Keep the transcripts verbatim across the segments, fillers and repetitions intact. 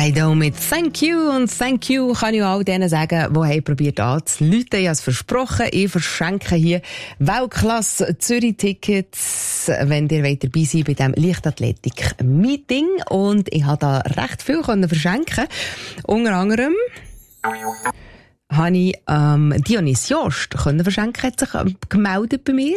Dido mit Thank You. Und Thank You kann ich auch all denen sagen, die haben probiert anzurufen. Ich habe es versprochen, ich verschenke hier Weltklasse Zürich-Tickets, wenn ihr wollt dabei seid bei diesem Leichtathletik-Meeting. Und ich habe da recht viel können verschenken. Unter anderem habe ich ähm, Dionys Jost können verschenken, hat sich ähm, gemeldet bei mir.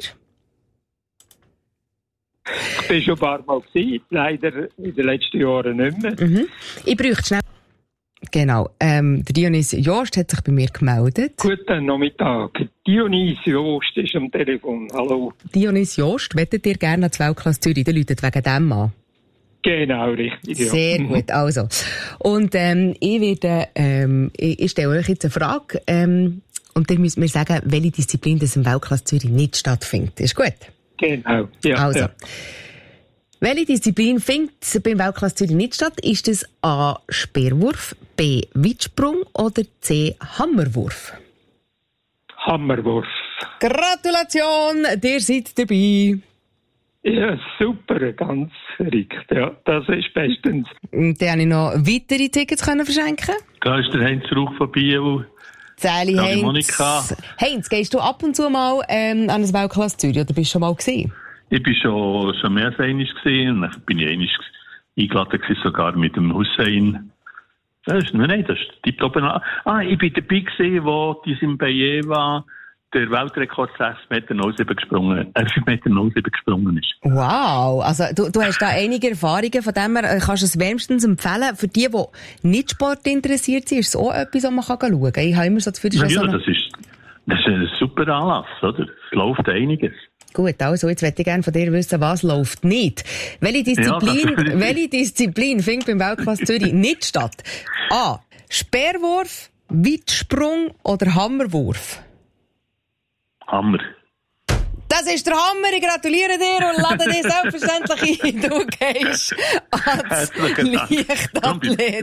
Ich bin schon ein paar Mal gewesen, leider in den letzten Jahren nicht mehr. Mhm. Ich bräuchte schnell... Genau, ähm, der Dionys Jost hat sich bei mir gemeldet. Guten Nachmittag. Dionys Jost ist am Telefon. Hallo. Dionys Jost, wettet ihr gerne ans Weltklasse Zürich? Der läutet wegen dem an. Genau, richtig. Ja. Sehr gut, also. Und ähm, ich werde, ähm, ich, ich stelle euch jetzt eine Frage, ähm, und dann müsst mir sagen, welche Disziplin das im Weltklasse Zürich nicht stattfindet. Ist gut? Genau, ja. Also, ja. welche Disziplin findet beim Weltklasse Zürich nicht statt? Ist das A. Speerwurf, B. Weitsprung oder C. Hammerwurf? Hammerwurf. Gratulation, ihr seid dabei. Ja, super, ganz verrückt. Ja, das ist bestens. Und dann habe ich noch weitere Tickets können verschenken. Da ist der Heinz Rauch von Biel. Zähli Ja, Heinz. Monika. Heinz, gehst du ab und zu mal ähm, an das Weltklasse Zürich oder bist du schon mal gewesen? Ich bin schon, schon mehr als einmal gesehen. Dann bin ich einmal eingeladen gewesen, sogar mit dem Hussein. Das ist, nein, das ist tipptopp. Ah, ich bin dabei gewesen, wo die Simbayeva der Weltrekord sechs Meter null sieben gesprungen, äh, fünf Meter null sieben gesprungen ist. Wow, also du, du hast da einige Erfahrungen, von dem her kannst du es wärmstens empfehlen. Für die, die nicht Sport interessiert sind, ist es auch etwas, was man schauen kann. Ich habe immer so das Gefühl, das ist Ja, so eine... das ist, das ist ein super Anlass, oder? Es läuft einiges. Gut, also jetzt möchte ich gerne von dir wissen, was läuft nicht. Welche Disziplin, Ja, welche Disziplin findet beim Weltklasse Zürich nicht statt? A. Speerwurf, Weitsprung oder Hammerwurf? Hammer. Das ist der Hammer, ich gratuliere dir und lade dich selbstverständlich ein. Du gehst ans Leichtathlet.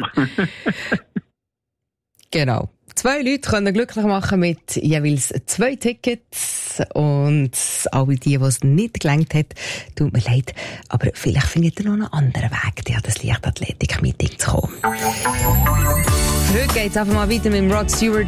Genau. Zwei Leute können glücklich machen mit jeweils zwei Tickets. Und alle die, die es nicht gelangt hat, tut mir leid. Aber vielleicht findet ihr noch einen anderen Weg, an das Leichtathletik-Meeting zu kommen. Für heute geht es einfach mal weiter mit dem Rod Stewart.